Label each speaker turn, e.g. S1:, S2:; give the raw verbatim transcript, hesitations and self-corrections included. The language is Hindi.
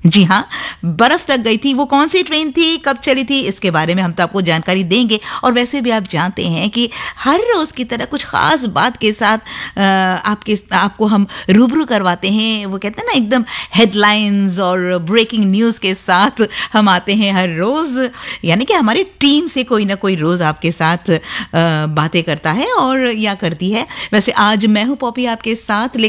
S1: जी हाँ, बर्फ तक गई थी। वो कौन सी ट्रेन थी, कब चली थी, इसके बारे में हम तो आपको जानकारी देंगे। और वैसे भी आप जानते हैं कि हर रोज़ की तरह कुछ ख़ास बात के साथ अ, आपके आपको हम रूबरू करवाते हैं। वो कहते हैं ना, एकदम हेडलाइंस और ब्रेकिंग न्यूज़ के साथ हम आते हैं हर रोज़। यानी कि हमारी टीम से कोई ना कोई रोज़ आपके साथ अ, बातें करता है और या करती है। वैसे आज मैं हूँ पॉपी आपके साथ,